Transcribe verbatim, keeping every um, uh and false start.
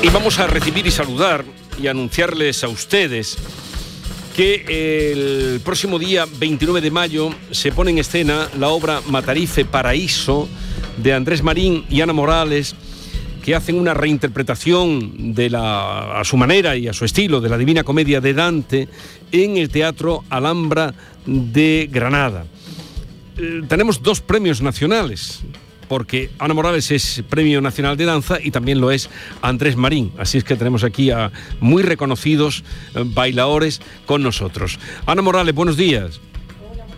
Y vamos a recibir y saludar y anunciarles a ustedes que el próximo día veintinueve de mayo se pone en escena la obra Matarife Paraíso de Andrés Marín y Ana Morales, que hacen una reinterpretación de la, a su manera y a su estilo de la Divina Comedia de Dante en el Teatro Alhambra de Granada. Eh, tenemos dos premios nacionales, porque Ana Morales es Premio Nacional de Danza y también lo es Andrés Marín. Así es que tenemos aquí a muy reconocidos bailaores con nosotros. Ana Morales, buenos días.